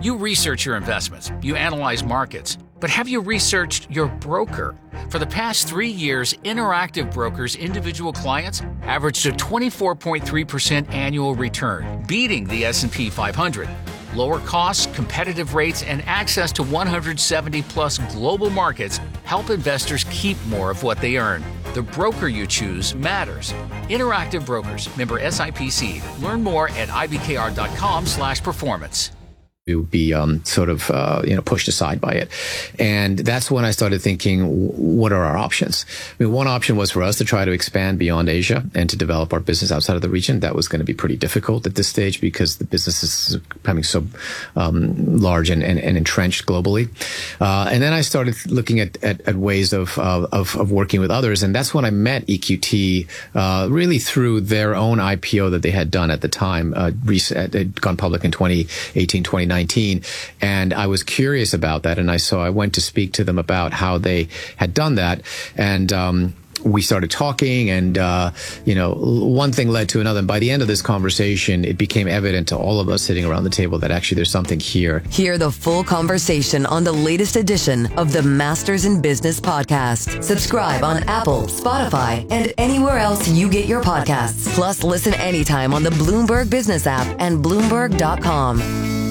You research your investments, you analyze markets, but have you researched your broker? For the past 3 years, Interactive Brokers' individual clients averaged a 24.3% annual return, beating the S&P 500. Lower costs, competitive rates, and access to 170-plus global markets help investors keep more of what they earn. The broker you choose matters. Interactive Brokers, member SIPC. Learn more at ibkr.com/performance. To be pushed aside by it. And that's when I started thinking, what are our options? I mean, one option was for us to try to expand beyond Asia and to develop our business outside of the region. That was going to be pretty difficult at this stage because the business is becoming so large and entrenched globally. And then I started looking at ways of working with others. And that's when I met EQT, really through their own IPO that they had done at the time. Had gone public in 2018, 2019. And I was curious about that. And I went to speak to them about how they had done that. And, we started talking and, one thing led to another. And by the end of this conversation, it became evident to all of us sitting around the table that actually there's something here. Hear the full conversation on the latest edition of the Masters in Business podcast. Subscribe on Apple, Spotify, and anywhere else you get your podcasts. Plus, listen anytime on the Bloomberg Business app and Bloomberg.com.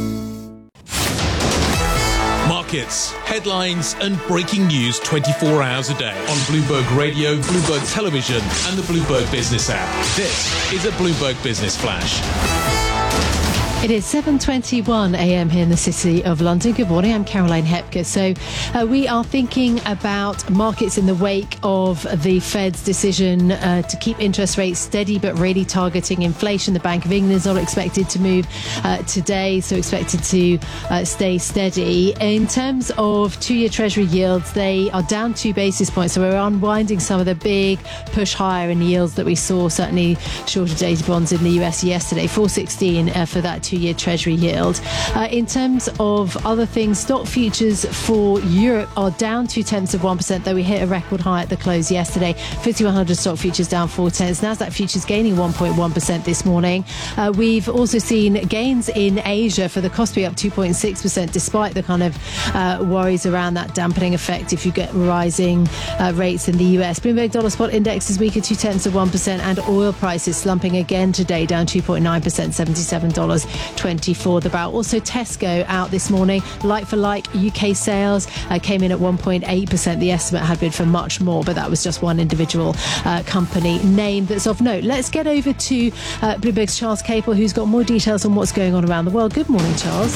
Markets, headlines, and breaking news 24 hours a day on Bloomberg Radio, Bloomberg Television, and the Bloomberg Business app. This is a Bloomberg Business Flash. It is 7:21 a.m. here in the City of London. Good morning, I'm Caroline Hepker. So we are thinking about markets in the wake of the Fed's decision to keep interest rates steady, but really targeting inflation. The Bank of England is not expected to move today, so expected to stay steady. In terms of two-year Treasury yields, they are down 2 basis points, so we're unwinding some of the big push higher in yields that we saw, certainly shorter dated bonds in the US yesterday, 4.16 for that two-year Treasury yield. In terms of other things, stock futures for Europe are down 0.2%, though we hit a record high at the close yesterday. 5100 stock futures down 0.4. Nasdaq futures gaining 1.1% this morning. We've also seen gains in Asia for the Kospi up 2.6%, despite the kind of worries around that dampening effect if you get rising rates in the US. Bloomberg Dollar Spot Index is weaker 0.2%, and oil prices slumping again today, down 2.9%, $77.24 the barrel. Also, Tesco out this morning. Like for like, UK sales came in at 1.8%. The estimate had been for much more, but that was just one individual company name that's of note. Let's get over to Bloomberg's Charles Capel, who's got more details on what's going on around the world. Good morning, Charles.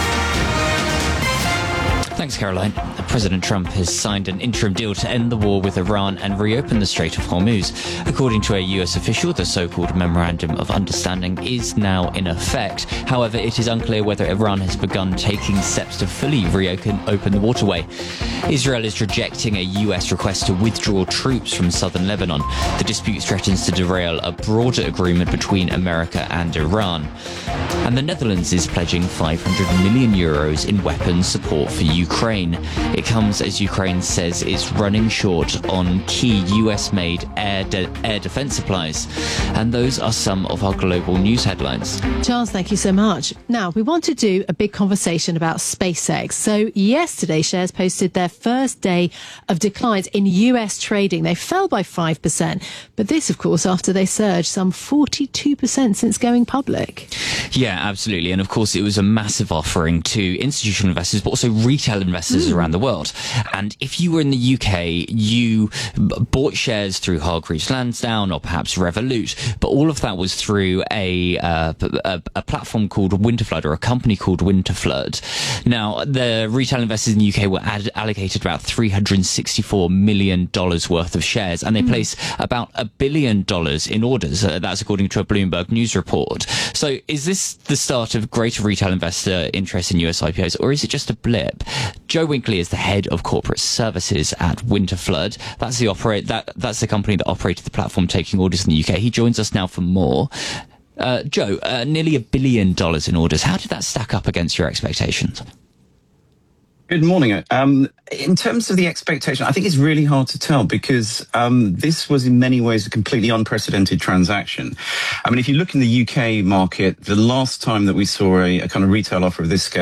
Thanks, Caroline. President Trump has signed an interim deal to end the war with Iran and reopen the Strait of Hormuz. According to a US official, the so-called Memorandum of Understanding is now in effect. However, it is unclear whether Iran has begun taking steps to fully reopen the waterway. Israel is rejecting a US request to withdraw troops from southern Lebanon. The dispute threatens to derail a broader agreement between America and Iran. And the Netherlands is pledging 500 million euros in weapons support for Ukraine. It comes as Ukraine says it's running short on key US-made air defense supplies. And those are some of our global news headlines. Charles, thank you so much. Now, we want to do a big conversation about SpaceX. So yesterday, shares posted their first day of declines in US trading. They fell by 5%. But this, of course, after they surged some 42% since going public. Yeah, absolutely. And of course, it was a massive offering to institutional investors, but also retail investors around the world. And if you were in the UK, you bought shares through Hargreaves Lansdown or perhaps Revolut, but all of that was through a platform called Winterflood, or a company called Winterflood. Now, the retail investors in the UK were allocated about $364 million worth of shares, and they placed about $1 billion in orders. That's according to a Bloomberg News report. So is this the start of greater retail investor interest in US IPOs, or is it just a blip? Joe Winkley is the head of corporate services at Winterflood. That's the company that operated the platform taking orders in the UK. He joins us now for more. Joe, nearly $1 billion in orders. How did that stack up against your expectations? Good morning. In terms of the expectation, I think it's really hard to tell because this was in many ways a completely unprecedented transaction. I mean, if you look in the UK market, the last time that we saw a kind of retail offer of this scale